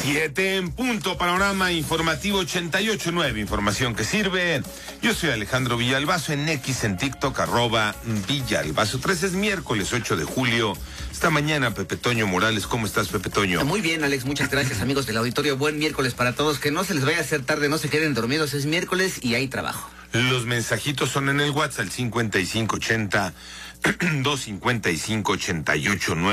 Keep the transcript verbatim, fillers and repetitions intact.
Siete en punto, panorama informativo ochenta y ocho nueve, información que sirve. Yo soy Alejandro Villalbazo, en X, en TikTok, arroba Villalbazo. tres es miércoles ocho de julio. Esta mañana, Pepe Toño Morales, ¿cómo estás, Pepe Toño? Muy bien, Alex, muchas gracias, amigos del auditorio. Buen miércoles para todos, que no se les vaya a hacer tarde, no se queden dormidos, es miércoles y hay trabajo. Los mensajitos son en el WhatsApp, cincuenta y cinco ochenta, doscientos cincuenta y cinco, ochenta y ocho nueve.